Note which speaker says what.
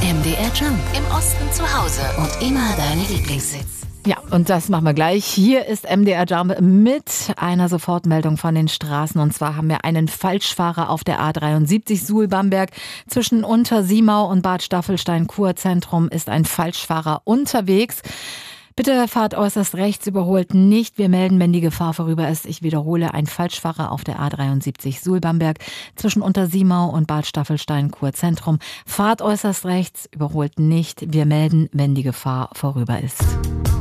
Speaker 1: MDR Jump. Im Osten zu Hause und immer dein Lieblingssitz.
Speaker 2: Ja, und das machen wir gleich. Hier ist MDR Jump mit einer Sofortmeldung von den Straßen. Und zwar haben wir einen Falschfahrer auf der A73 Suhl-Bamberg. Zwischen Untersiemau und Bad Staffelstein-Kurzentrum ist ein Falschfahrer unterwegs. Bitte fahrt äußerst rechts, überholt nicht. Wir melden, wenn die Gefahr vorüber ist. Ich wiederhole, ein Falschfahrer auf der A73 Suhl-Bamberg zwischen Untersiemau und Bad Staffelstein-Kurzentrum. Fahrt äußerst rechts, überholt nicht. Wir melden, wenn die Gefahr vorüber ist.